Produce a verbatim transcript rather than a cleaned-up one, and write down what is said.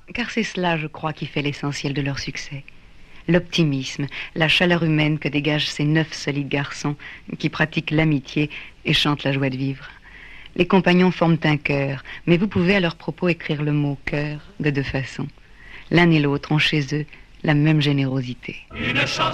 car c'est cela, je crois, qui fait l'essentiel de leur succès. L'optimisme, la chaleur humaine que dégagent ces neuf solides garçons qui pratiquent l'amitié et chantent la joie de vivre. Les compagnons forment un cœur, mais vous pouvez à leur propos écrire le mot cœur de deux façons. L'un et l'autre ont chez eux la même générosité. Une